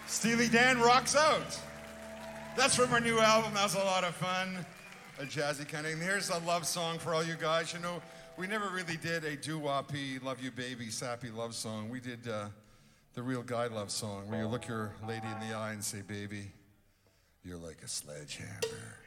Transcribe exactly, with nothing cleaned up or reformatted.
Steely Dan rocks out. That's from our new album. That was a lot of fun. A jazzy kind of. And here's a love song for all you guys. You know, we never really did a doo-wop-y, love you baby, sappy love song. We did uh, the real guy love song where you look your lady in the eye and say, baby, you're like a sledgehammer.